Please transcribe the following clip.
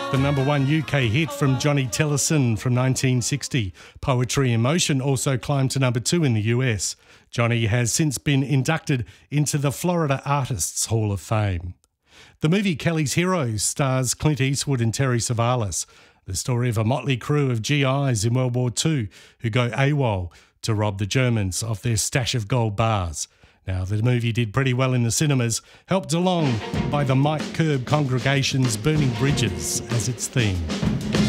The #1 UK hit from Johnny Tillotson from 1960. Poetry in Motion also climbed to #2 in the US. Johnny has since been inducted into the Florida Artists Hall of Fame. The movie Kelly's Heroes stars Clint Eastwood and Terry Savalas, the story of a motley crew of GIs in World War II who go AWOL to rob the Germans of their stash of gold bars. Now, the movie did pretty well in the cinemas, helped along by the Mike Curb congregation's Burning Bridges as its theme.